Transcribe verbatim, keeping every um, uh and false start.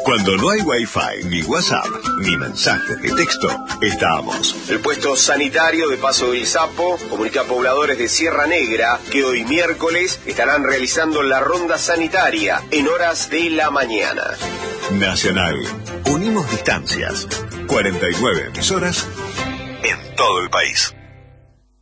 Cuando no hay Wi-Fi, ni WhatsApp, ni mensajes de texto, estamos. El puesto sanitario de Paso del Sapo comunica a pobladores de Sierra Negra que hoy miércoles estarán realizando la ronda sanitaria en horas de la mañana. Nacional. Unimos distancias. cuarenta y nueve emisoras en todo el país.